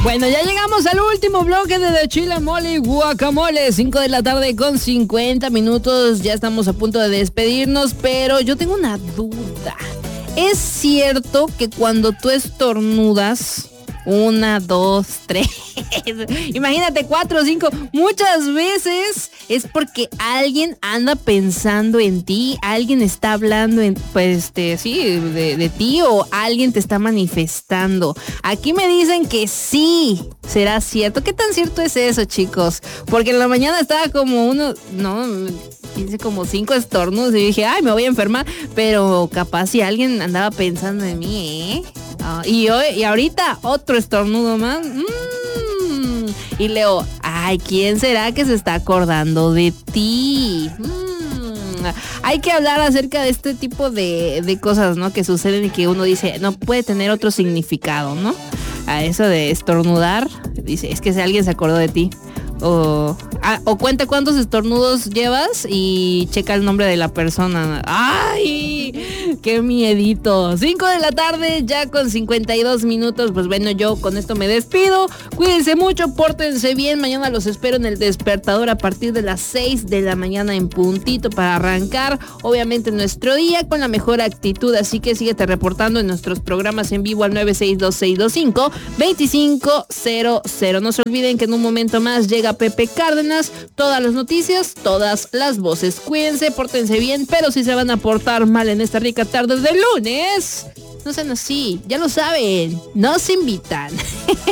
Bueno, ya llegamos al último bloque de Chile Mole y Guacamole. 5 de la tarde con 50 minutos. Ya estamos a punto de despedirnos, pero yo tengo una duda. ¿Es cierto que cuando tú estornudas, 1, 2, 3, imagínate 4, 5, muchas veces es porque alguien anda pensando en ti, alguien está hablando de ti, o alguien te está manifestando? Aquí me dicen que sí, será cierto. ¿Qué tan cierto es eso, chicos? Porque en la mañana estaba como hice como 5 estornudos y dije, ay, me voy a enfermar, pero capaz si alguien andaba pensando en mí, y ahorita otro estornudo más. Y leo, ay, ¿quién será que se está acordando de ti? Hay que hablar acerca de este tipo de cosas, ¿no? Que suceden y que uno dice, no puede tener otro significado, ¿no? A eso de estornudar, dice, es que si alguien se acordó de ti. O cuenta cuántos estornudos llevas y checa el nombre de la persona. ¡Ay! ¡Qué miedito! 5 de la tarde, ya con 52 minutos. Pues bueno, yo con esto me despido. Cuídense mucho, pórtense bien. Mañana los espero en el despertador a partir de las 6 de la mañana en puntito para arrancar, obviamente, nuestro día con la mejor actitud. Así que síguete reportando en nuestros programas en vivo al 962-625-2500. No se olviden que en un momento más llega Pepe Cárdenas, todas las noticias, todas las voces. Cuídense, pórtense bien, pero si se van a portar mal en esta rica tarde de lunes, no sean así, ya lo saben, nos invitan.